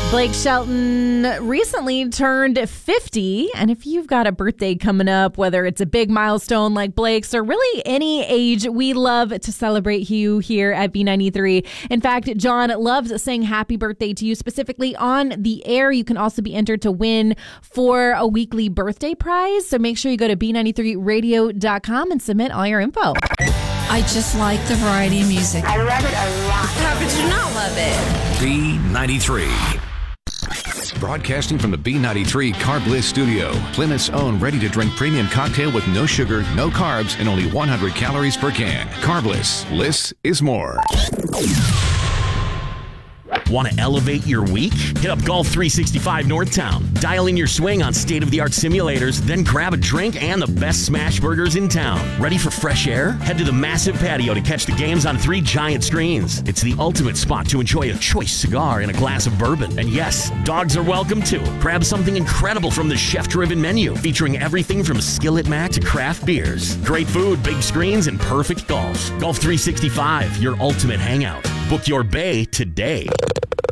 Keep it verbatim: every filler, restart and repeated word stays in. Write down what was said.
Blake Shelton recently turned fifty, and if you've got a birthday coming up, whether it's a big milestone like Blake's or really any age, we love to celebrate you here at B ninety-three. In fact, John loves saying happy birthday to you specifically on the air. You can also be entered to win for a weekly birthday prize, so make sure you go to B ninety-three radio dot com and submit all your info. I just like the variety of music. I love it a lot. How could you not love it? B ninety-three. Broadcasting from the B ninety-three Carb Bliss studio, Plymouth's own ready-to-drink premium cocktail with no sugar, no carbs, and only one hundred calories per can. Carb Bliss. Bliss is more. Want to elevate your week? Hit up Golf three sixty-five Northtown. Dial in your swing on state-of-the-art simulators, then grab a drink and the best smash burgers in town. Ready for fresh air? Head to the massive patio to catch the games on three giant screens. It's the ultimate spot to enjoy a choice cigar and a glass of bourbon. And yes, dogs are welcome too. Grab something incredible from the chef-driven menu, featuring everything from skillet mac to craft beers. Great food, big screens, and perfect golf. Golf three sixty-five, your ultimate hangout. Book your bay today.